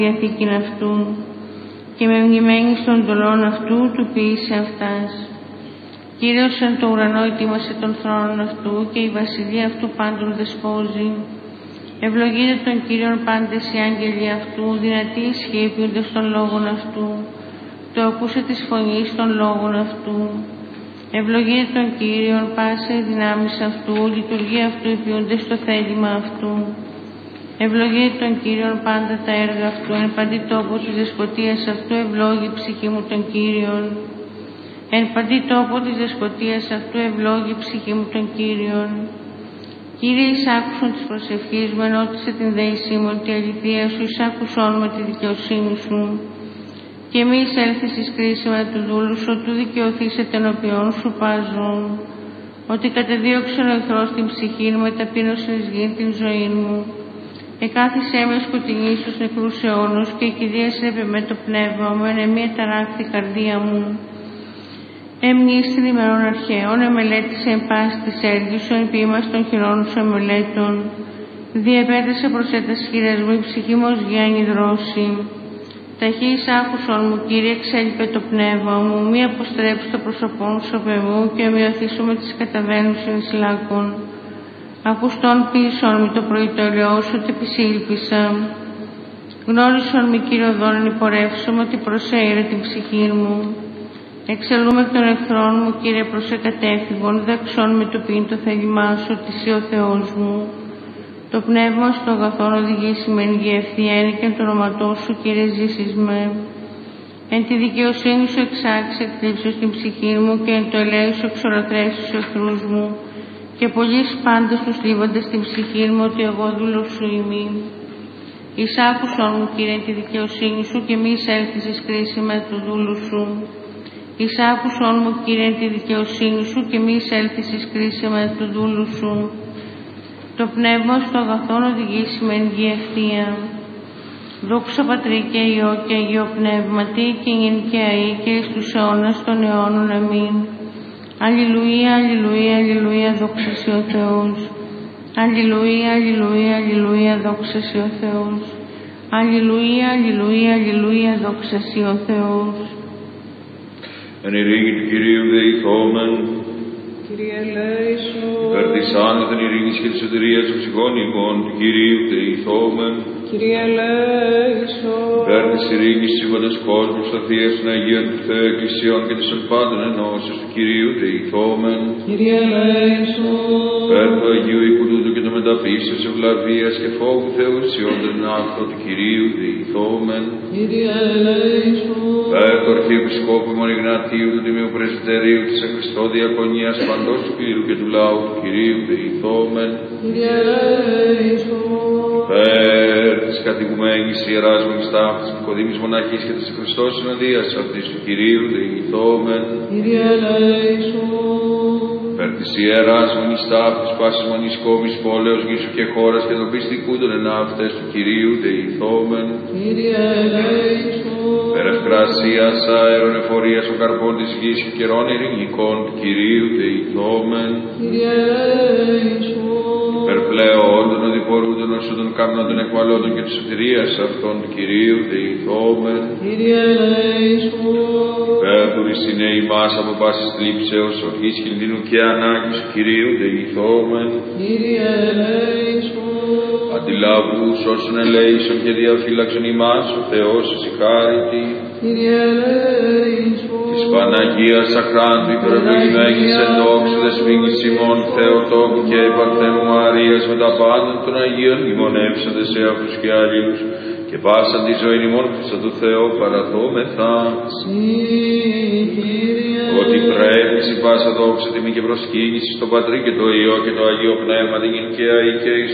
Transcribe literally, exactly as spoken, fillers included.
διαθήκην αυτού και με μνημένης των εντολών αυτού του ποιήσε αυτάς. Κύριος εν το ουρανό ετοίμασε τον θρόνον αυτού και η βασιλεία αυτού πάντων δεσπόζει. Ευλογείτε τον Κύριον πάντες οι άγγελοι αυτού, δυνατοί ισχύοι ποιούνται στον λόγον αυτού. Το ακούσε της φωνής των λόγων αυτού. Ευλογείτε τον Κύριον πάσα οι δυνάμεις αυτού, λειτουργία αυτού ποιούνται στο θέλημα αυτού. Ευλογείτε τον Κύριον πάντα τα έργα αυτού, εν παντή τόπο της δεσποτείας αυτού ευλόγη η ψυχή μου τον Κύριον. Εν παντή τόπο της δεσποτείας αυτού ευλόγη η ψυχή μου τον Κύριον. Κύριε, εισάκουσον της προσευχής μου, ενώτισε την δέησή μου, τη αληθεία σου, εισάκουσον με τη δικαιοσύνη σου. Και μη εισέλθεις εις κρίσιμα του δούλου σου, του δικαιωθείς ενώπιον σου πάζουν. Ότι κατεδίωξε ο εχθρός την ψυχή μου, μεταπείνωσε εις γη την ζωή μου. Εκάθισέ με σκοτεινή στους νεκρούς αιώνους και κυρίασε με το πνεύμα μου, εν μία ταράχτη καρδία μου. Εμνήστην ημερών αρχαίων, εμελέτησε εν πάση της έργης σου, εν ποίημας των χειρών σου εμελέτων. Διεπέτασε προς έτας χειρές μου, η ψυχή μου ως γέννη δρόση. Ταχύς άκουσον μου, Κύριε, εξέλιπε το πνεύμα μου, μη αποστρέψει το πρόσωπό σου απ' εμού και ομοιωθήσω με τις καταβαίνουσιν εις λάκων. Ακουστών πίσον μη το πρωί το ελαιό σου, ότι επισήλπισα. Γνώρισον μη, Κύριε οδόν, εν υπορεύσομαι, ότι προσέειρε την ψυχή μου. Εξελούμε εκ των εχθρών μου, Κύριε, προς εκατέφυγον, δεξόν με το πίν το θέλημά σου, ότι εσύ ο Θεός μου. Το πνεύμα στο αγαθόν οδηγήσει με εν γη ευθεία, και εν το όνοματό σου, Κύριε, ζήσεις με. Εν τη δικαιοσύνη σου εξάξεις εκλείψεις την ψυχή μου και εν το ελέη σου εξολοθρέσεις τους εχθρούς μου. Και πολλοί πάντως τους λίβαντες την ψυχή μου, ότι εγώ δούλος σου ημί. Εισάκουσον μου, Κύριε, εν τη δικαιοσύνη σου και μη εισέλθεις εις κρίση με του δούλου σου. Εισάκουσον μου, Κύριε, εν τη δικαιοσύνη σου και μη εισέλθεις εις κρίση με του δούλου σου. Το πνεύμα στο αγαθόν οδηγήσει με εν γη ευθεία. Δόξα Πατρί και Υιό και Αγίο Πνεύματι και νυν και αεί και εις τους αιώνας των αιώνων. Αμήν. Αλληλουία, αλληλουία, αλληλουία, δόξα σοι ο Θεός. Αλληλουία, αλληλουία, αλληλουία, δόξα σοι ο Θεός. Αλληλουία, αλληλουία, αλληλουία, δόξα σοι ο Θεός. Εν ειρήνη του Κυρίου δεηθόμεν. Κύριε ελέησον. Υπέρ της άνωθεν ειρήνης και της σωτηρίας των ψυχών ημών του Κυρίου δεηθόμεν. Κύριε ελέησον. Υπέρ της ειρήνης σύμπαντος κόσμου, σωθείας των Αγίων του Θεού Εκκλησιών και της εν πάντων ενώσεως του Κυρίου δεηθόμεν. Κύριε ελέησον. Υπέρ του Αγίου οίκου τούτου και των μεταπίσεως ευλαβίας και φόβου Θεού ουσιών των άφθων του Κυρίου δεηθόμεν. Κύριε ελέησον. Υπέρ του Αρχιεπισκόπου ημών Ιγνατίου του Τιμίου Πρεσβυτερίου της εν Χριστώ Διακονίας παντός του κλήρου και του λαού του Κυρίου δεηθόμεν. Κύριε ελέησον. Υπέρ της κατοικουμένης ιεράς μονής ταύτης Νικοδήμης μοναχής και της Χριστός συναντίας αυτής του Κυρίου δεηθόμεν. Κύριε ελέησον. Υπέρ της ιεράς μονής ταύτης πάσης μονής κόμης πόλεως γης και χώρας και των πιστικού των εναύτες του Κυρίου δεηθόμεν. Κύριε ελέησον. Υπέρ ευκρασίας αέρων εφορίας ο καρπών της γης και καιρών ειρηνικών του Κυρίου δεηθόμεν. Κύριε ελέησον. Υπέρ πλέον των οδηπορούντων όσο των κάμνων των εκβαλώτων και της σωτηρίας αυτών του Κυρίου δεηθόμεν. Κύριε ελέησον. Υπέρ του ρησινέ ημάς από πάσης θλίψεως, ορχής κινδύνου και ανάγκης του Κυρίου δεηθόμεν. Κύριε ελέησον. Αντιλαβούς όσων ελέησον και διαφύλαξον ημάς ο Θεός εσυχάρητη. Κύριε ελέησον. Της Παναγίας Αχράντου υπερευλογημένης εν δόξου δεσπίνης ημών Θεοτόκου και Παρθένου Μαρίας με τα πάντα των Αγίων μνημονεύσαντες σε αυτούς και αλλήλους και πάσαν τη ζωή ημών Χριστό του Θεού παραδόμεθα. Συ, Κύριε. Ότι πρέπει η πάσα δόξα τιμή και προσκύνηση στο Πατρί και το Υιό και το Αγίο Πνεύμα την και αεί και εις